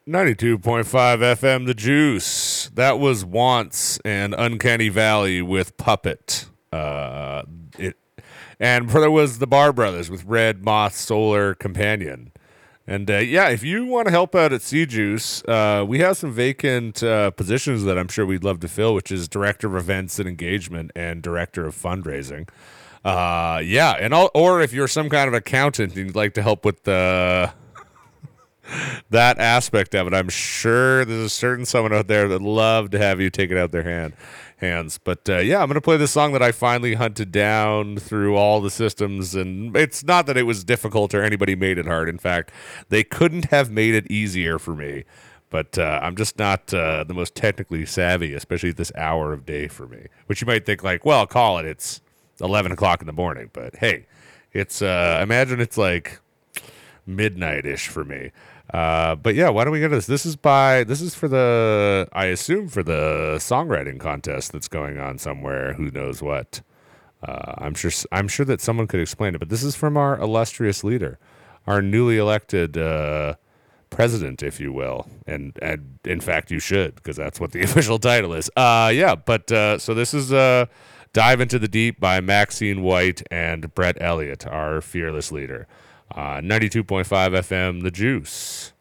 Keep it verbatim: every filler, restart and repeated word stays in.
ninety-two point five F M The Juice. That was Wants and Uncanny Valley with Puppet. Uh, it and there was the Bar Brothers with Red Moth Solar Companion. And uh, yeah, if you want to help out at C Juice, uh, we have some vacant uh, positions that I'm sure we'd love to fill, which is Director of Events and Engagement and Director of Fundraising. Uh, yeah, and all, or if you're some kind of accountant and you'd like to help with the that aspect of it, I'm sure there's a certain someone out there that love to have you take it out their hand hands. But uh, yeah, I'm gonna play this song that I finally hunted down through all the systems, and it's not that it was difficult or anybody made it hard. In fact, they couldn't have made it easier for me. But uh, I'm just not uh, the most technically savvy, especially at this hour of day for me. Which you might think like, well, call it. It's eleven o'clock in the morning. But hey, it's uh, imagine it's like midnight-ish for me. Uh, but yeah, why don't we get to this? This is by this is for the I assume for the songwriting contest that's going on somewhere. Who knows what? Uh, I'm sure I'm sure that someone could explain it. But this is from our illustrious leader, our newly elected uh, president, if you will, and and in fact you should, because that's what the official title is. Uh, yeah, but uh, so this is uh, Dive into the Deep by Maxine White and Brett Elliott, our fearless leader. Uh, ninety-two point five F M, The Juice.